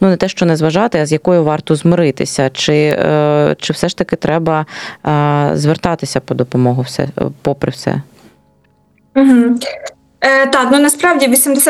ну не те, що не зважати, а з якою варто змиритися? Чи все ж таки треба звертатися по допомогу попри все? Угу. Так, ну насправді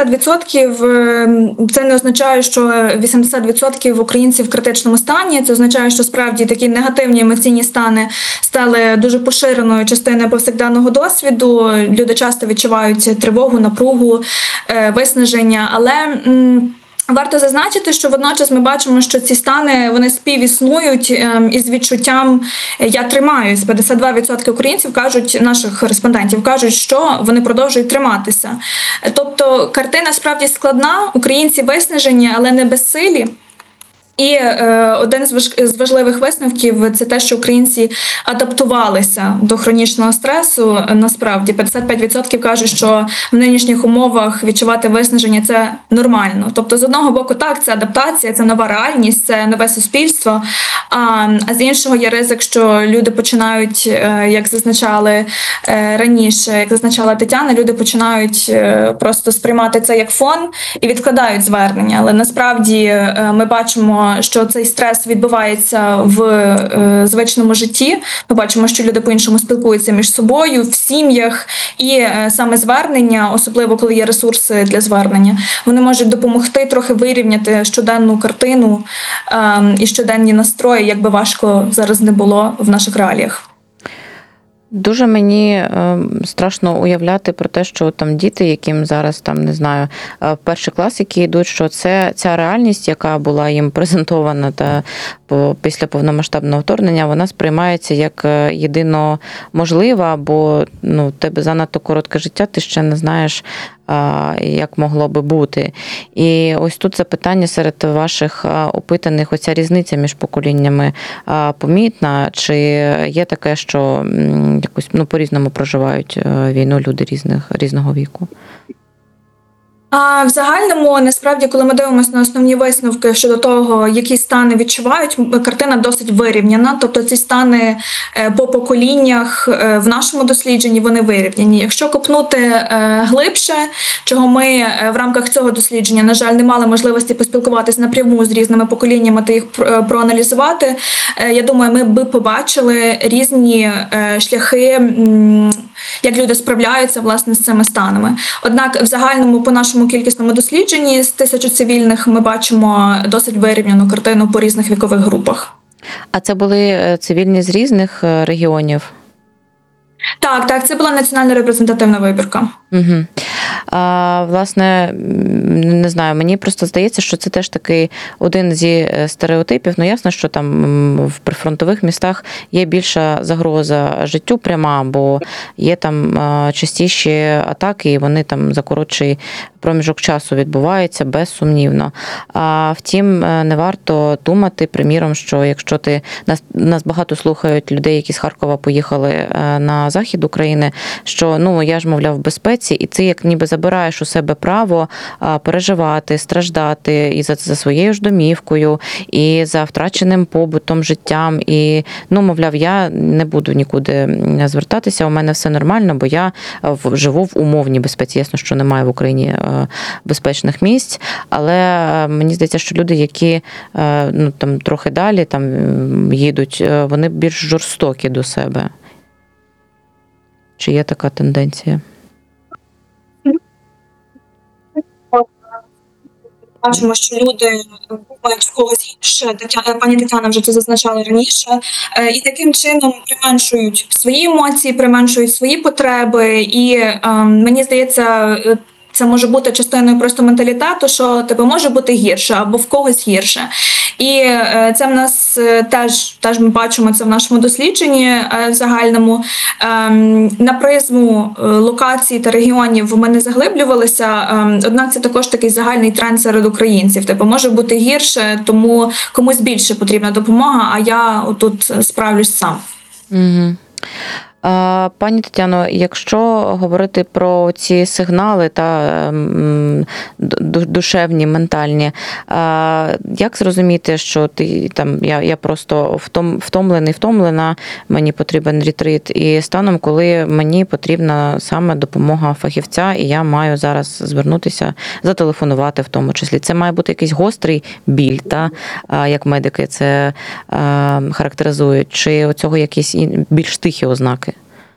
80% це не означає, що 80% українців в критичному стані. Це означає, що справді такі негативні емоційні стани стали дуже поширеною частиною повсякденного досвіду. Люди часто відчувають тривогу, напругу, виснаження, але варто зазначити, що водночас ми бачимо, що ці стани, вони співіснують із відчуттям «я тримаюсь». 52% українців кажуть, наших респондентів кажуть, що вони продовжують триматися. Тобто картина справді складна, українці виснажені, але не безсилі. І один з важливих висновків – це те, що українці адаптувалися до хронічного стресу. Насправді 55% кажуть, що в нинішніх умовах відчувати виснаження – це нормально. Тобто, з одного боку, так, це адаптація, це нова реальність, це нове суспільство, а з іншого є ризик, що люди починають, як зазначали раніше, як зазначала Тетяна, люди починають просто сприймати це як фон і відкладають звернення. Але насправді ми бачимо, що цей стрес відбувається в звичному житті. Ми бачимо, що люди по-іншому спілкуються між собою, в сім'ях, і саме звернення, особливо коли є ресурси для звернення, вони можуть допомогти трохи вирівняти щоденну картину і щоденні настрої, як би важко зараз не було в наших реаліях. Дуже мені страшно уявляти про те, що там діти, яким зараз там, не знаю, перший клас, які йдуть, що це ця реальність, яка була їм презентована після повномасштабного вторгнення, вона сприймається як єдино можлива, бо ну, в тебе занадто коротке життя, ти ще не знаєш, як могло би бути. І ось тут запитання серед ваших опитаних, оця різниця між поколіннями помітна? Чи є таке, що якось по-різному проживають війну люди різного віку? В загальному, насправді, коли ми дивимося на основні висновки щодо того, які стани відчувають, картина досить вирівняна. Тобто ці стани по поколіннях в нашому дослідженні, вони вирівняні. Якщо копнути глибше, чого ми в рамках цього дослідження, на жаль, не мали можливості поспілкуватися напряму з різними поколіннями та їх проаналізувати, я думаю, ми б побачили різні шляхи, як люди справляються, власне, з цими станами. Однак, в загальному, по нашому кількісному дослідженні з 1000 цивільних ми бачимо досить вирівняну картину по різних вікових групах. А це були цивільні з різних регіонів? Так, це була національна репрезентативна вибірка. Угу. Власне, не знаю, мені просто здається, що це теж такий один зі стереотипів. Ну, ясно, що там в прифронтових містах є більша загроза життю пряма, бо є там частіші атаки, і вони там за коротший проміжок часу відбуваються, безсумнівно. Втім, не варто думати, приміром, що якщо нас багато слухають людей, які з Харкова поїхали на захід України, що, ну, я ж, мовляв, в безпеці, і це як ніби забираєш у себе право переживати, страждати і за своєю ж домівкою, і за втраченим побутом, життям. І, ну, мовляв, я не буду нікуди звертатися, у мене все нормально, бо я живу в умовній безпеці. Ясно, що немає в Україні безпечних місць, але мені здається, що люди, які там трохи далі там їдуть, вони більш жорстокі до себе. Чи є така тенденція? Бачимо, що люди думають в когось гірше, пані Тетяна вже це зазначала раніше, і таким чином применшують свої емоції, применшують свої потреби, і мені здається, це може бути частиною просто менталітету, що тебе може бути гірше або в когось гірше. І це в нас теж ми бачимо це в нашому дослідженні в загальному. На призму локацій та регіонів ми не заглиблювалися, однак це також такий загальний тренд серед українців. Тобто може бути гірше, тому комусь більше потрібна допомога, а я тут справлюсь сам. Угу. Пані Тетяно, якщо говорити про ці сигнали та душевні, ментальні, як зрозуміти, що ти там я просто втомлена, мені потрібен ретрит, і станом, коли мені потрібна саме допомога фахівця, і я маю зараз звернутися, зателефонувати в тому числі. Це має бути якийсь гострий біль, та як медики це характеризують, чи у цього якісь більш тихі ознаки?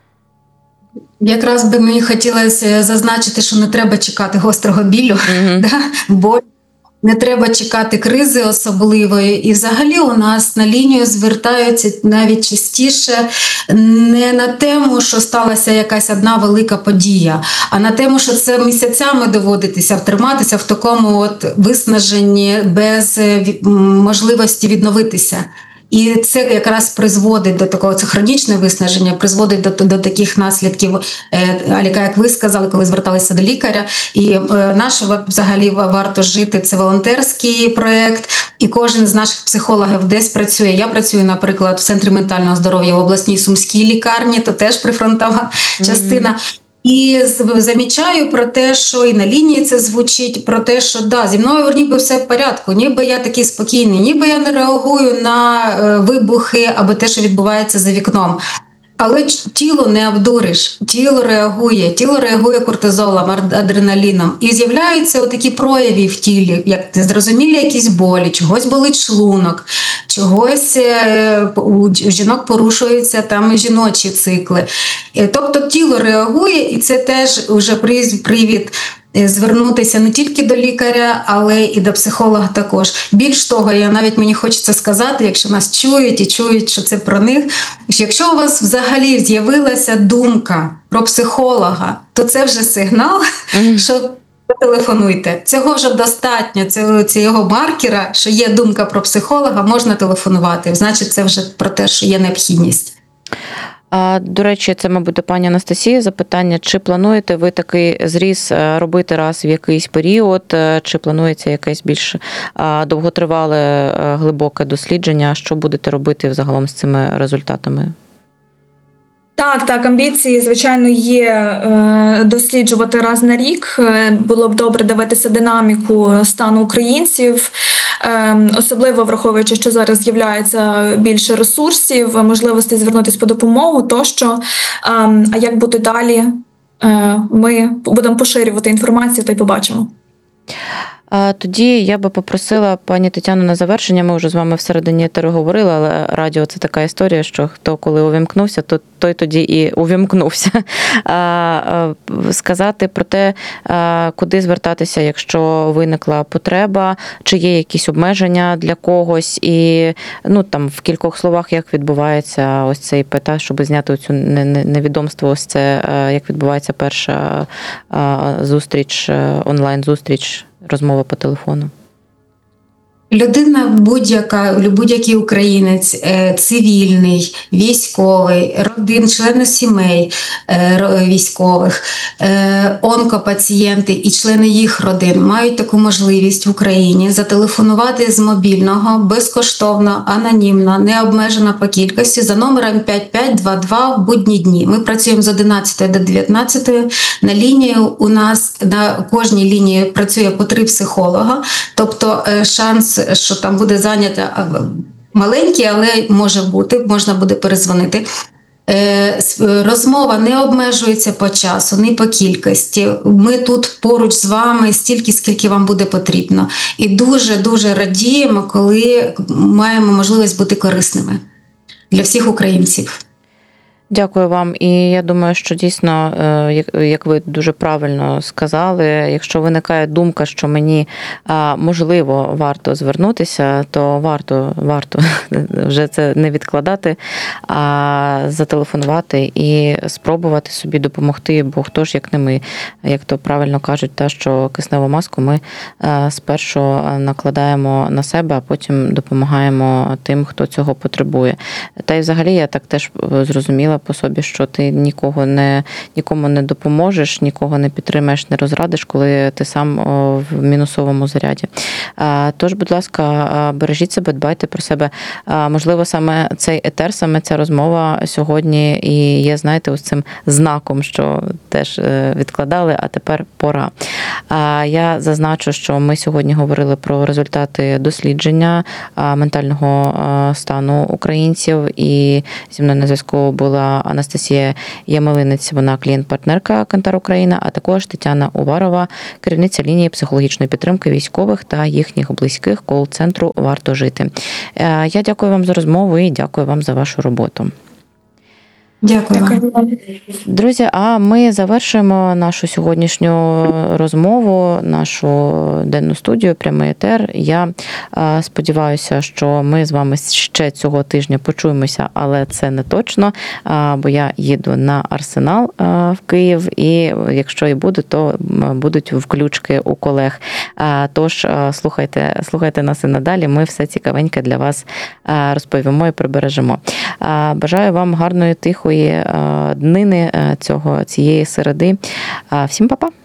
Якраз би мені хотілося зазначити, що не треба чекати гострого білю, болю, не треба чекати кризи особливої. І взагалі у нас на лінію звертаються навіть частіше не на тему, що сталася якась одна велика подія, а на тему, що це місяцями доводиться триматися в такому от виснаженні без можливості відновитися. І це якраз призводить до такого, це хронічне виснаження, призводить до таких наслідків, Аліка, як ви сказали, коли зверталися до лікаря. І наш взагалі «Варто жити» – це волонтерський проєкт, і кожен з наших психологів десь працює. Я працюю, наприклад, в Центрі ментального здоров'я в обласній Сумській лікарні, то теж прифронтова частина. І замічаю про те, що і на лінії це звучить, про те, що да, зі мною ніби все в порядку, ніби я такий спокійний, ніби я не реагую на вибухи або те, що відбувається за вікном. Але тіло не обдуриш, тіло реагує кортизолом, адреналіном. І з'являються такі прояви в тілі, як незрозумілі якісь болі, чогось болить шлунок, чогось у жінок порушуються там жіночі цикли. Тобто тіло реагує, і це теж вже привід звернутися не тільки до лікаря, але і до психолога також. Більш того, мені хочеться сказати, якщо нас чують і чують, що це про них, що якщо у вас взагалі з'явилася думка про психолога, то це вже сигнал, що телефонуйте. Цього вже достатньо, цього маркера, що є думка про психолога, можна телефонувати. Значить, це вже про те, що є необхідність. До речі, це, мабуть, до пані Анастасії запитання. Чи плануєте ви такий зріз робити раз в якийсь період, чи планується якесь більш довготривале, глибоке дослідження? Що будете робити взагалом з цими результатами? Так, амбіції, звичайно, є досліджувати раз на рік. Було б добре дивитися динаміку стану українців, особливо враховуючи, що зараз з'являється більше ресурсів, можливості звернутися по допомогу тощо. А як буде далі, ми будемо поширювати інформацію, то й побачимо. Тоді я би попросила пані Тетяну на завершення, ми вже з вами всередині етеру говорили, але радіо – це така історія, що хто коли увімкнувся, то той тоді і увімкнувся. Сказати про те, куди звертатися, якщо виникла потреба, чи є якісь обмеження для когось, і там в кількох словах, як відбувається ось цей питання, щоб зняти цю невідомство, ось це, як відбувається перша зустріч, онлайн-зустріч, розмова по телефону. Людина будь-який українець, цивільний, військовий, члени сімей військових, онкопацієнти і члени їх родин мають таку можливість в Україні зателефонувати з мобільного, безкоштовно, анонімно, не обмежено по кількості за номером 5522 в будні дні. Ми працюємо з 11 до 19. На лінії у нас на кожній лінії працює по 3 психолога, тобто шанс, що там буде зайнято маленький, але може бути, можна буде перезвонити. Розмова не обмежується по часу, ні по кількості. Ми тут поруч з вами стільки, скільки вам буде потрібно. І дуже-дуже радіємо, коли маємо можливість бути корисними для всіх українців. Дякую вам. І я думаю, що дійсно, як ви дуже правильно сказали, якщо виникає думка, що мені, можливо, варто звернутися, то варто вже це не відкладати, а зателефонувати і спробувати собі допомогти, бо хто ж, як не ми, як то правильно кажуть, що кисневу маску ми спершу накладаємо на себе, а потім допомагаємо тим, хто цього потребує. Та й взагалі я так теж зрозуміла, відчула по собі, що ти нікому не допоможеш, нікого не підтримаєш, не розрадиш, коли ти сам в мінусовому заряді. Тож, будь ласка, бережіть себе, дбайте про себе. Можливо, саме цей етер, саме ця розмова сьогодні і є, знаєте, ось цим знаком, що теж відкладали, а тепер пора. Я зазначу, що ми сьогодні говорили про результати дослідження ментального стану українців, і зі мною на зв'язку була Анастасія Ямелинець, вона клієнт-партнерка Кантар Україна, а також Тетяна Уварова, керівниця лінії психологічної підтримки військових та їхніх близьких кол-центру «Варто жити». Я дякую вам за розмову і дякую вам за вашу роботу. Дякую вам. Друзі, а ми завершуємо нашу сьогоднішню розмову, нашу денну студію, прямий етер. Я сподіваюся, що ми з вами ще цього тижня почуємося, але це не точно, бо я їду на Арсенал в Київ, і якщо і буду, то будуть включки у колег. Тож слухайте нас і надалі, ми все цікавеньке для вас розповімо і прибережемо. Бажаю вам гарної, тихої днини цієї середи. Всім па-па!